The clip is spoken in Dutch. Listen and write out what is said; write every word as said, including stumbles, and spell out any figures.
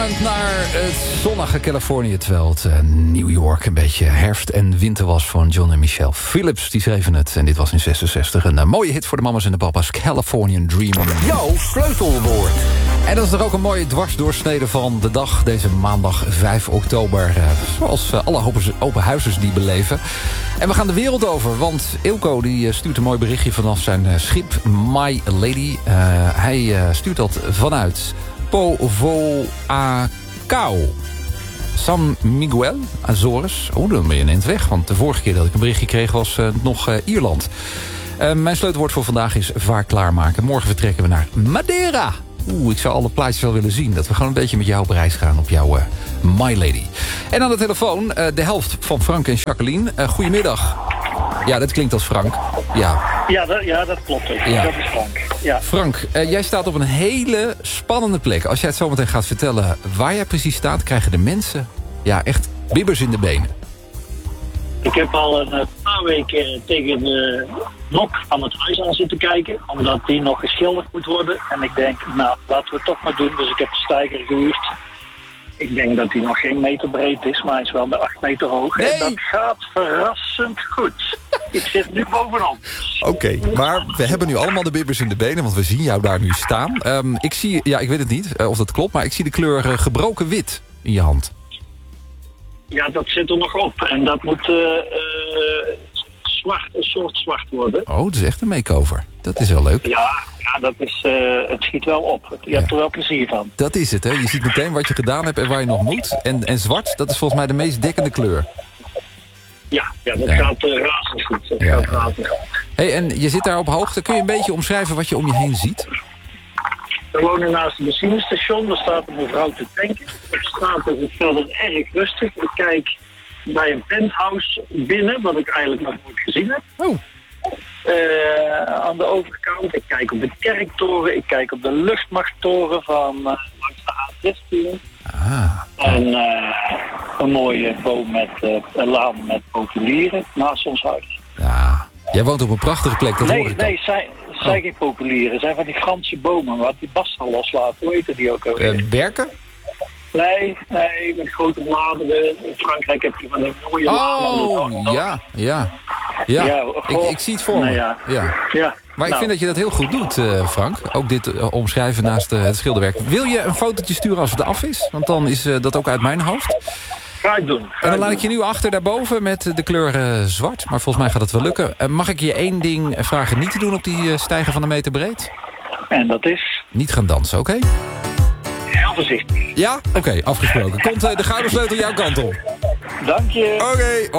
verlangend naar het zonnige Californië, terwijl het uh, New York een beetje herfst en winter was van John en Michelle Phillips. Die schreven het en dit was in zesenzestig een uh, mooie hit voor de mama's en de papa's, Californian Dreamer. Jouw sleutelwoord. En dat is er ook een mooie dwarsdoorsnede van de dag, deze maandag vijf oktober. Uh, zoals uh, alle open huizers die beleven. En we gaan de wereld over, want Eelco die uh, stuurt een mooi berichtje vanaf zijn uh, schip My Lady. Uh, hij uh, stuurt dat vanuit Povoacao, San Miguel, Azores. Oh, dan ben je een eind weg, want de vorige keer dat ik een berichtje kreeg was uh, nog uh, Ierland. Uh, mijn sleutelwoord voor vandaag is vaar klaarmaken. Morgen vertrekken we naar Madeira. Oeh, ik zou alle plaatjes wel willen zien. Dat we gewoon een beetje met jou op reis gaan op jouw uh, My Lady. En aan de telefoon uh, de helft van Frank en Jacqueline. Uh, goedemiddag. Ja, dat klinkt als Frank. Ja, ja, dat, ja, dat klopt ook. Ja. Dat is Frank. Ja. Frank, uh, jij staat op een hele spannende plek. Als jij het zometeen gaat vertellen waar jij precies staat, krijgen de mensen ja, echt bibbers in de benen. Ik heb al een paar weken tegen de nok van het huis aan zitten kijken, omdat die nog geschilderd moet worden. En ik denk, nou, laten we het toch maar doen. Dus ik heb de steiger gehuurd. Ik denk dat hij nog geen meter breed is, maar hij is wel de acht meter hoog. Nee. En dat gaat verrassend goed. Ik zit nu bovenop. Oké, okay, maar we hebben nu allemaal de bibbers in de benen, want we zien jou daar nu staan. Um, ik zie, ja, ik weet het niet uh, of dat klopt, maar ik zie de kleur uh, gebroken wit in je hand. Ja, dat zit er nog op. En dat moet uh, uh, zwart, een soort zwart worden. Oh, dat is echt een make-over. Dat is wel leuk. Ja, ja dat is, uh, het schiet wel op. Je ja. hebt er wel plezier van. Dat is het, hè. Je ziet meteen wat je gedaan hebt en waar je nog moet. En, en zwart, dat is volgens mij de meest dekkende kleur. Ja, ja dat ja. gaat uh, razend goed. Dat ja, gaat ja. razend goed. Hey, en je zit daar op hoogte. Kun je een beetje omschrijven wat je om je heen ziet? We wonen naast het benzinestation. Daar staat een mevrouw te tanken. Op straat is het verder erg rustig. Ik kijk bij een penthouse binnen, wat ik eigenlijk nog nooit gezien heb. Oh. Uh, aan de overkant. Ik kijk op de kerktoren. Ik kijk op de luchtmachttoren van uh, langs de A zestien. Ah. En uh, een mooie boom met uh, een laan met populieren naast ons huis. Ja. Jij woont op een prachtige plek, dat nee, hoor ik Nee, zij, zij oh. geen populieren. Zijn van die Franse bomen wat die bast al loslaten. Hoe heet die ook alweer? Uh, berken? Nee, nee, met grote bladeren. In Frankrijk heb je van die mooie Oh, ja, ja. Ja, ja ik, ik zie het voor me. Nee, ja. Ja. Ja. Maar ik nou. vind dat je dat heel goed doet, uh, Frank. Ook dit uh, omschrijven naast uh, het schilderwerk. Wil je een fotootje sturen als het af is? Want dan is uh, dat ook uit mijn hoofd. Ga ik doen. Ga en dan laat doen. ik je nu achter daarboven met de kleur uh, zwart. Maar volgens mij gaat het wel lukken. Uh, mag ik je één ding vragen niet te doen op die uh, steiger van een meter breed? En dat is? Niet gaan dansen, oké? Okay? Heel voorzichtig. Ja? Oké, okay, afgesproken. Komt uh, de gouden sleutel jouw kant op. Dank je. Oké. Okay.